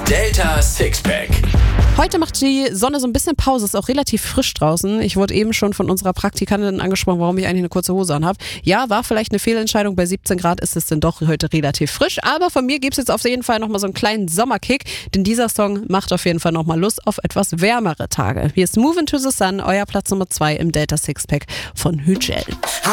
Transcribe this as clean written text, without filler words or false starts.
Delta Sixpack. Heute macht die Sonne so ein bisschen Pause, ist auch relativ frisch draußen. Ich wurde eben schon von unserer Praktikantin angesprochen, warum ich eigentlich eine kurze Hose anhabe. Ja, war vielleicht eine Fehlentscheidung, bei 17 Grad ist es denn doch heute relativ frisch. Aber von mir gibt es jetzt auf jeden Fall nochmal so einen kleinen Sommerkick, denn dieser Song macht auf jeden Fall nochmal Lust auf etwas wärmere Tage. Hier ist Move Into the Sun, euer Platz Nummer 2 im Delta Sixpack von Hügel.